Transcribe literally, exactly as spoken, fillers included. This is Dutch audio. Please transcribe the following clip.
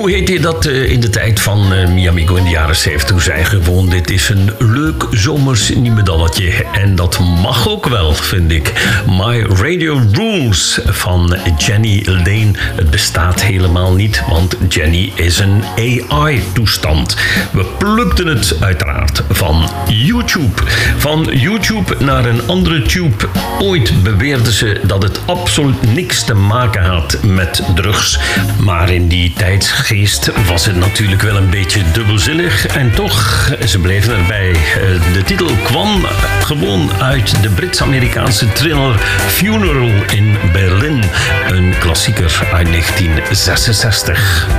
hoe heet je dat uh, in de tijd van uh, Miamigo in de jaren zeventig? Zei gewoon, dit is een leuk zomers niemedalletje. En dat mag ook wel, vind ik. My Radio Rules van Jenny Lane. Het bestaat helemaal niet, want Jenny is een A I-toestand. We plukten het uiteraard van YouTube. Van YouTube naar een andere tube. Ooit beweerden ze dat het absoluut niks te maken had met drugs. Maar in die tijdsgeest was het natuurlijk wel een beetje dubbelzinnig. En toch, ze bleven erbij. De titel kwam gewoon uit de Brits-Amerikaanse thriller Funeral in Berlin. Een klassieker uit negentien zesenzestig.